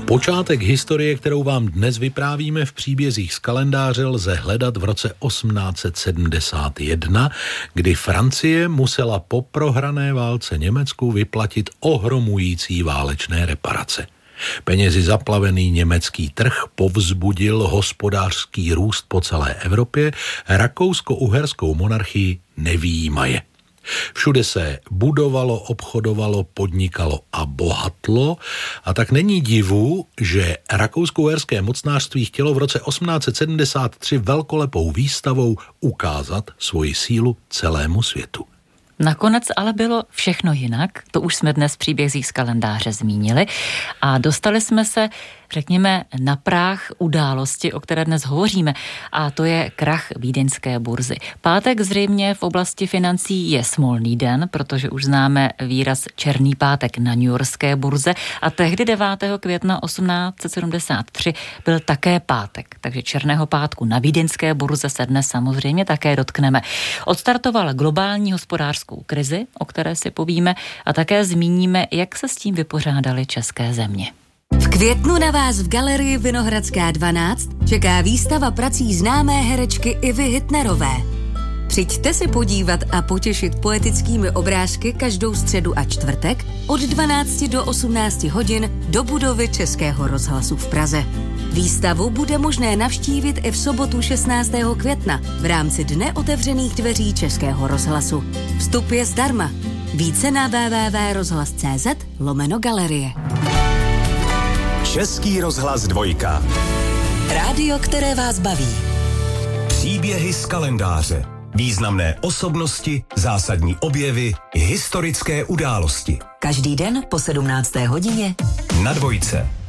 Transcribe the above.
Počátek historie, kterou vám dnes vyprávíme v příbězích z kalendáře, lze hledat v roce 1871, kdy Francie musela po prohrané válce Německu vyplatit ohromující válečné reparace. Penězi zaplavený německý trh povzbudil hospodářský růst po celé Evropě, rakousko-uherskou monarchii nevyjímaje. Všude se budovalo, obchodovalo, podnikalo a bohatlo, a tak není divu, že rakousko-uherské mocnářství chtělo v roce 1873 velkolepou výstavou ukázat svoji sílu celému světu. Nakonec ale bylo všechno jinak, to už jsme dnes v příbězích z kalendáře zmínili a dostali jsme se, řekněme, na práh události, o které dnes hovoříme, a to je krach vídeňské burzy. Pátek zřejmě v oblasti financí je smolný den, protože už známe výraz černý pátek na newyorské burze a tehdy 9. května 1873 byl také pátek, takže černého pátku na vídeňské burze se dnes samozřejmě také dotkneme. Odstartoval globální hospodářskou krizi, o které si povíme, a také zmíníme, jak se s tím vypořádaly české země. V květnu na vás v galerii Vinohradská 12 čeká výstava prací známé herečky Ivy Hitnerové. Přijďte se podívat a potěšit poetickými obrázky každou středu a čtvrtek od 12 do 18 hodin do budovy Českého rozhlasu v Praze. Výstavu bude možné navštívit i v sobotu 16. května v rámci Dne otevřených dveří Českého rozhlasu. Vstup je zdarma. Více na www.rozhlas.cz/galerie. Český rozhlas 2. Rádio, které vás baví. Příběhy z kalendáře. Významné osobnosti, zásadní objevy, historické události. Každý den po 17. hodině na 2.